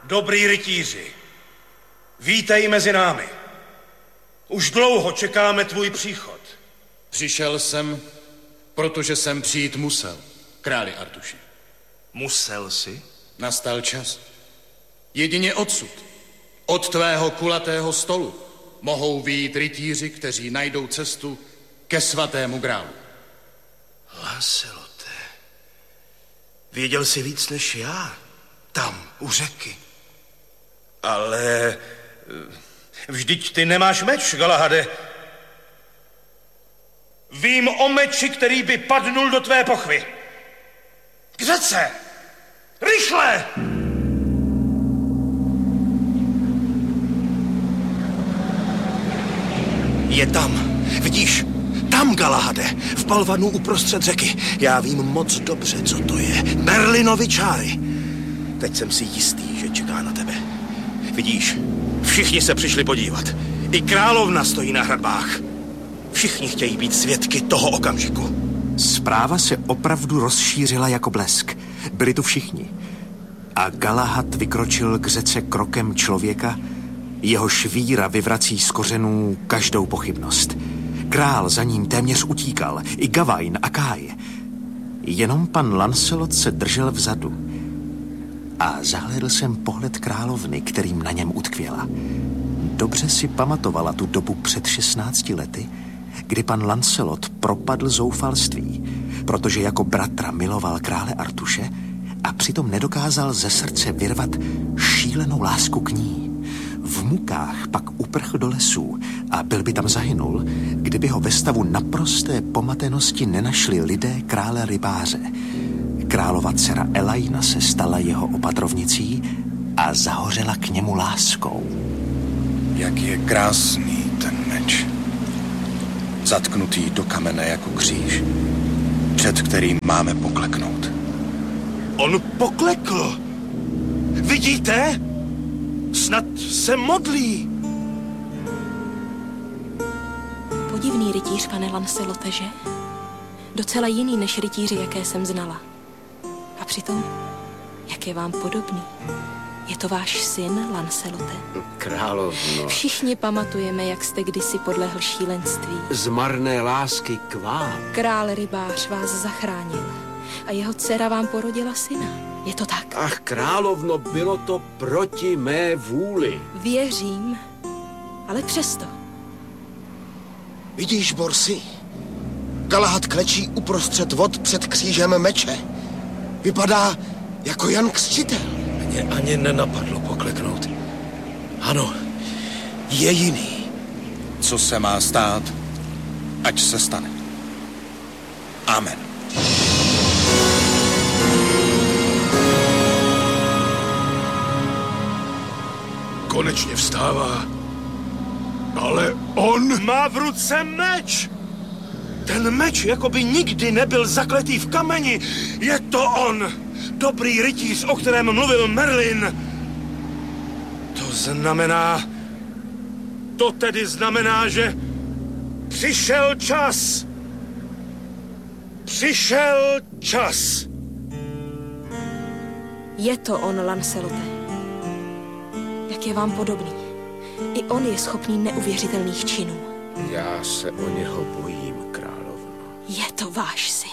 Dobrý rytíři, vítej mezi námi. Už dlouho čekáme tvůj příchod. Přišel jsem, protože jsem přijít musel, králi Artuši. Musel jsi? Nastal čas. Jedině odsud, od tvého kulatého stolu, mohou vyjít rytíři, kteří najdou cestu ke svatému grálu. Lancelote, věděl jsi víc než já, tam, u řeky. Ale vždyť ty nemáš meč, Galahade. Vím o meči, který by padnul do tvé pochvy. K řece! Rychle! Je tam, vidíš? Tam, Galahade, v balvanu uprostřed řeky. Já vím moc dobře, co to je. Merlinovi čáry. Teď jsem si jistý, že čeká na tebe. Vidíš, všichni se přišli podívat. I královna stojí na hradbách. Všichni chtějí být svědky toho okamžiku. Zpráva se opravdu rozšířila jako blesk. Byli tu všichni. A Galahad vykročil k řece krokem člověka, jehož víra vyvrací z kořenů každou pochybnost. Král za ním téměř utíkal, i Gawain a Káj. Jenom pan Lancelot se držel vzadu. A zahlédl jsem pohled královny, kterým na něm utkvěla. Dobře si pamatovala tu dobu před 16 lety, kdy pan Lancelot propadl zoufalství, protože jako bratra miloval krále Artuše a přitom nedokázal ze srdce vyrvat šílenou lásku k ní. V mukách pak uprchl do lesů a byl by tam zahynul, kdyby ho ve stavu naprosté pomatenosti nenašli lidé krále rybáře. Králova dcera Elaina se stala jeho opatrovnicí a zahořela k němu láskou. Jak je krásný ten meč. Zatknutý do kamene jako kříž, před kterým máme pokleknout. On poklekl. Vidíte? Snad se modlí. Podivný rytíř, pane Lancelote, že? Docela jiný než rytíři, jaké jsem znala. A přitom, jak je vám podobný? Je to váš syn, Lancelote? Královno. Všichni pamatujeme, jak jste kdysi podlehl šílenství. Z marné lásky k vám. Král rybář vás zachránil a jeho dcera vám porodila syna. Je to tak? Ach, královno, bylo to proti mé vůli. Věřím, ale přesto. Vidíš, Borsi? Galahad klečí uprostřed vod před křížem meče. Vypadá jako Jan Křtitel. Mě ani nenapadlo pokleknout. Ano, je jiný. Co se má stát, ať se stane. Amen. Konečně vstává. Ale on má v ruce meč. Ten meč jako by nikdy nebyl zakletý v kameni. Je to on. Dobrý rytíř, o kterém mluvil Merlin. To tedy znamená, že přišel čas. Přišel čas. Je to on, Lancelote. Jak je vám podobný. I on je schopný neuvěřitelných činů. Já se o něho bojím, královno. Je to váš syn.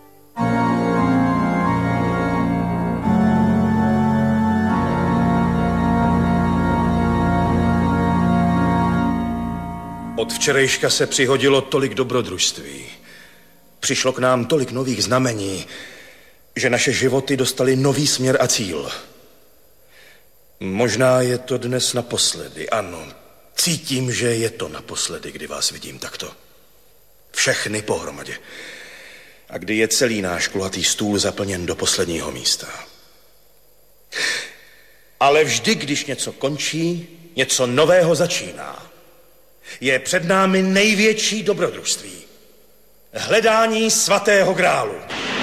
Od včerejška se přihodilo tolik dobrodružství. Přišlo k nám tolik nových znamení, že naše životy dostaly nový směr a cíl. Možná je to dnes naposledy, ano. Cítím, že je to naposledy, kdy vás vidím takto. Všechny pohromadě. A kdy je celý náš kulatý stůl zaplněn do posledního místa. Ale vždy, když něco končí, něco nového začíná. Je před námi největší dobrodružství. Hledání svatého grálu.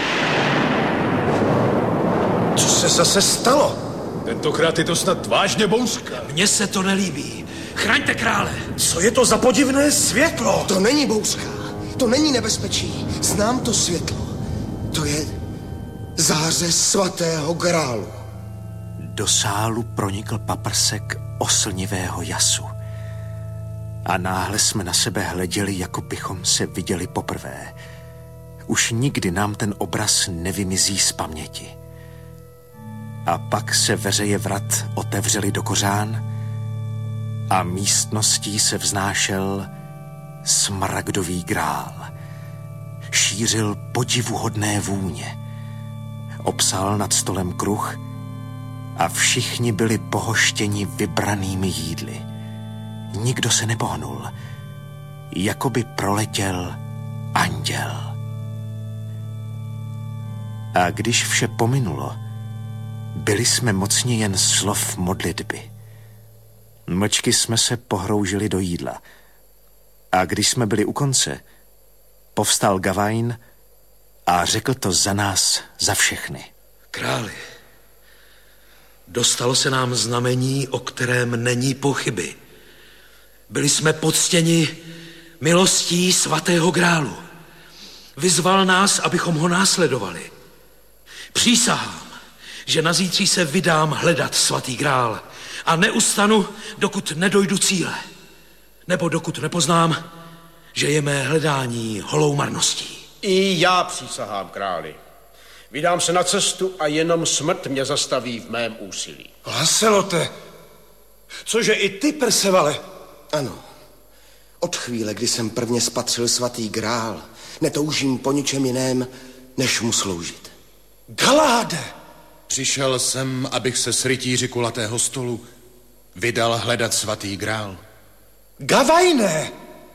Co se zase stalo? Tentokrát je to snad vážně bouřka. Mně se to nelíbí. Chraňte krále. Co je to za podivné světlo? To není bouřka. To není nebezpečí. Znám to světlo. To je záře svatého grálu. Do sálu pronikl paprsek oslnivého jasu. A náhle jsme na sebe hleděli, jako bychom se viděli poprvé. Už nikdy nám ten obraz nevymizí z paměti. A pak se veřeje vrat otevřely do kořán a místností se vznášel smragdový grál. Šířil podivuhodné vůně. Obsal nad stolem kruh a všichni byli pohoštěni vybranými jídly. Nikdo se nepohnul, jako by proletěl anděl. A když vše pominulo, byli jsme mocni jen slov modlitby. Mlčky jsme se pohroužili do jídla. A když jsme byli u konce, povstal Gawain a řekl to za nás, za všechny. Králi, dostalo se nám znamení, o kterém není pochyby. Byli jsme poctěni milostí svatého grálu. Vyzval nás, abychom ho následovali. Přísahám, že na zítří se vydám hledat svatý grál a neustanu, dokud nedojdu cíle, nebo dokud nepoznám, že je mé hledání holou marností. I já přísahám králi. Vydám se na cestu a jenom smrt mě zastaví v mém úsilí. Lancelote, cože i ty, Persevale? Ano. Od chvíle, kdy jsem prvně spatřil svatý grál, netoužím po ničem jiném, než mu sloužit. Galahade! Přišel jsem, abych se s rytíři kulatého stolu vydal hledat svatý grál. Gawaine!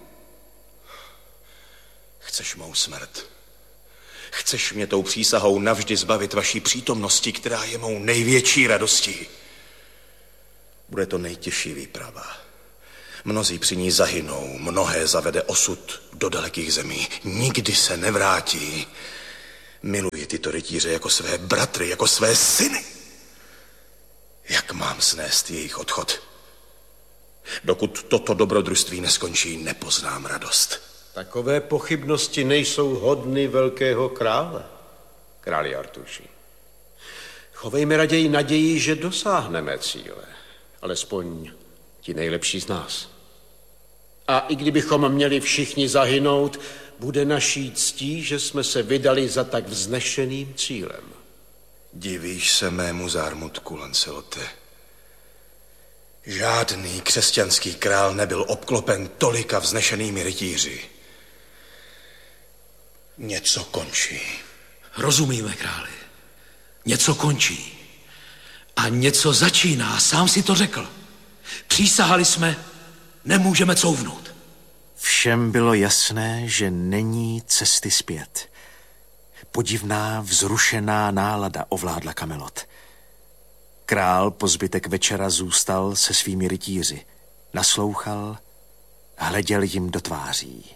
Chceš mou smrt? Chceš mě tou přísahou navždy zbavit vaší přítomnosti, která je mou největší radostí? Bude to nejtěžší výprava. Mnozí při ní zahynou, mnohé zavede osud do dalekých zemí. Nikdy se nevrátí. Miluji tyto rytíře jako své bratry, jako své syny. Jak mám snést jejich odchod? Dokud toto dobrodružství neskončí, nepoznám radost. Takové pochybnosti nejsou hodny velkého krále, králi Artuši. Chovejme raději naději, že dosáhneme cíle, alespoň ti nejlepší z nás. A i kdybychom měli všichni zahynout, bude naší ctí, že jsme se vydali za tak vznešeným cílem. Divíš se mému zármutku, Lancelote? Žádný křesťanský král nebyl obklopen tolika vznešenými rytíři. Něco končí. Rozumíme, králi. Něco končí. A něco začíná, sám si to řekl. Přísahali jsme, nemůžeme couvnout. Všem bylo jasné, že není cesty zpět. Podivná, vzrušená nálada ovládla Kamelot. Král po zbytek večera zůstal se svými rytíři. Naslouchal, hleděl jim do tváří.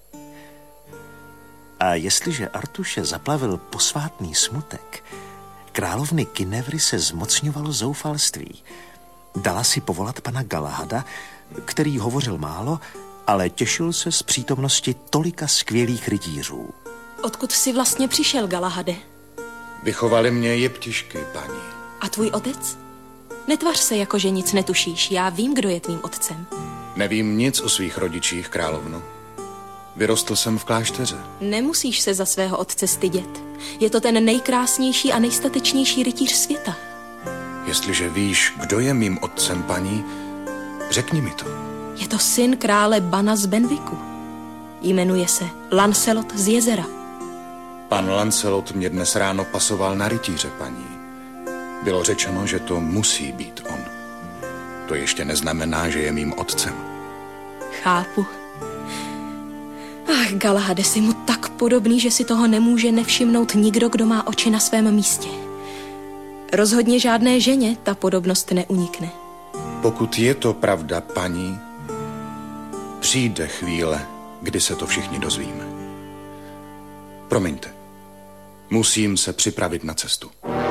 A jestliže Artuše zaplavil posvátný smutek, královny Kynevry se zmocňovalo zoufalství. Dala si povolat pana Galahada, který hovořil málo, ale těšil se z přítomnosti tolika skvělých rytířů. Odkud jsi vlastně přišel, Galahade? Vychovali mě jeptišky, paní. A tvůj otec? Netvař se, jako že nic netušíš. Já vím, kdo je tvým otcem. Nevím nic o svých rodičích, královno. Vyrostl jsem v klášteře. Nemusíš se za svého otce stydět. Je to ten nejkrásnější a nejstatečnější rytíř světa. Jestliže víš, kdo je mým otcem, paní, řekni mi to. Je to syn krále Bana z Benviku. Jmenuje se Lancelot z Jezera. Pan Lancelot mě dnes ráno pasoval na rytíře, paní. Bylo řečeno, že to musí být on. To ještě neznamená, že je mým otcem. Chápu. Ach, Galahade, jsi mu tak podobný, že si toho nemůže nevšimnout nikdo, kdo má oči na svém místě. Rozhodně žádné ženě ta podobnost neunikne. Pokud je to pravda, paní, přijde chvíle, kdy se to všichni dozvíme. Promiňte, musím se připravit na cestu.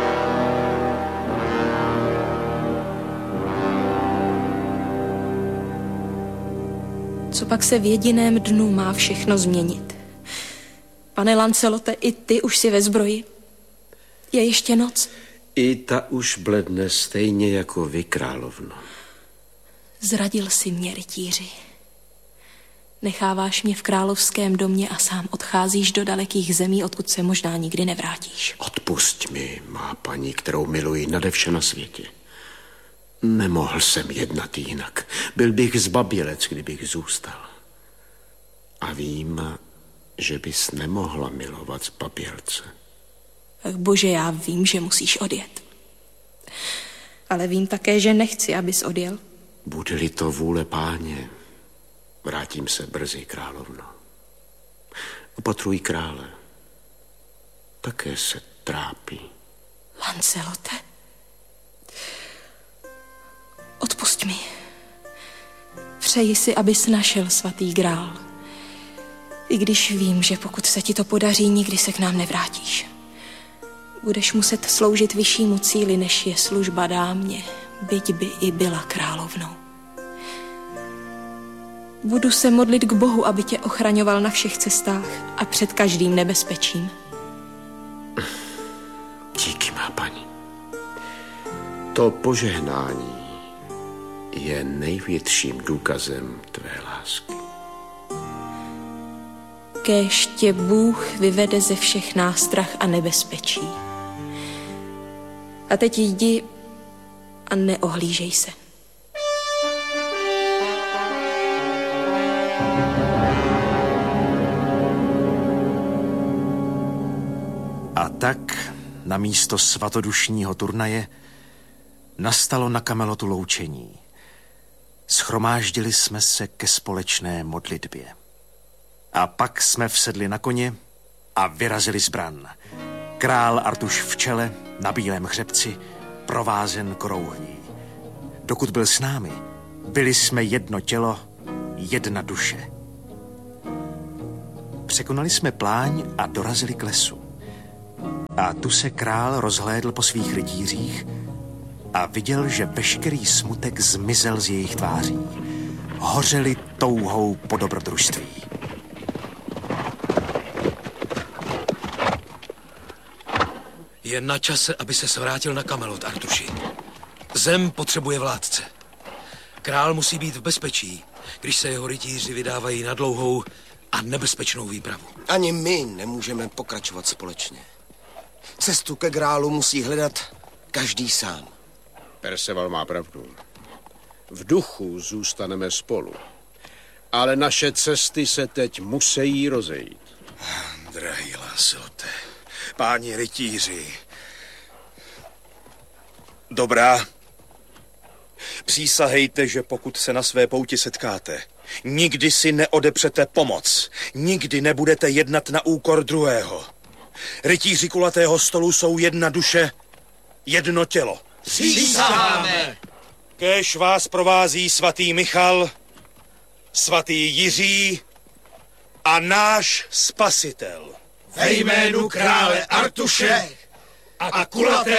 Co pak se v jediném dnu má všechno změnit? Pane Lancelote, i ty už si ve zbroji. Je ještě noc. I ta už bledne stejně jako vy, královno. Zradil si mě, rytíři. Necháváš mě v královském domě a sám odcházíš do dalekých zemí, odkud se možná nikdy nevrátíš. Odpusť mi, má paní, kterou miluji nade vše na světě. Nemohl jsem jednat jinak. Byl bych zbabělec, kdybych zůstal. A vím, že bys nemohla milovat zbabělce. Ach bože, já vím, že musíš odjet. Ale vím také, že nechci, abys odjel. Bude-li to vůle páně, vrátím se brzy, královno. Opatruj krále. Také se trápí. Lancelote, odpusť mi. Přeji si, abys našel svatý grál. I když vím, že pokud se ti to podaří, nikdy se k nám nevrátíš. Budeš muset sloužit vyššímu cíli, než je služba dámě, byť by i byla královnou. Budu se modlit k Bohu, aby tě ochraňoval na všech cestách a před každým nebezpečím. Díky, má paní. To požehnání je největším důkazem tvé lásky. Kéž tě Bůh vyvede ze všech nástrah a nebezpečí. A teď jdi a neohlížej se. A tak na místo svatodušního turnaje nastalo na Kamelotu loučení. Schromáždili jsme se ke společné modlitbě. A pak jsme vsedli na koně a vyrazili z bran. Král Artuš v čele, na bílém hřebci, provázen korouhví. Dokud byl s námi, byli jsme jedno tělo, jedna duše. Překonali jsme pláň a dorazili k lesu. A tu se král rozhlédl po svých rytířích a viděl, že veškerý smutek zmizel z jejich tváří. Hořeli touhou po dobrodružství. Je na čase, aby se svrátil na Kamelot, Artuši. Zem potřebuje vládce. Král musí být v bezpečí, když se jeho rytíři vydávají na dlouhou a nebezpečnou výpravu. Ani my nemůžeme pokračovat společně. Cestu ke grálu musí hledat každý sám. Perceval má pravdu. V duchu zůstaneme spolu. Ale naše cesty se teď musí rozejít. Drahý Lancelote, páni rytíři. Dobrá. Přísahejte, že pokud se na své pouti setkáte, nikdy si neodepřete pomoc. Nikdy nebudete jednat na úkor druhého. Rytíři kulatého stolu jsou jedna duše, jedno tělo. Přísaháme! Kéž vás provází svatý Michal, svatý Jiří a náš spasitel. Ve jménu krále Artuše a kulaté